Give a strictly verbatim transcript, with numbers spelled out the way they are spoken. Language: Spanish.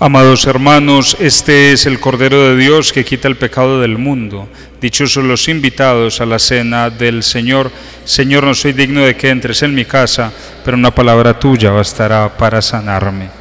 Amados hermanos, este es el Cordero de Dios que quita el pecado del mundo. Dichosos los invitados a la cena del Señor. Señor, no soy digno de que entres en mi casa, pero una palabra tuya bastará para sanarme.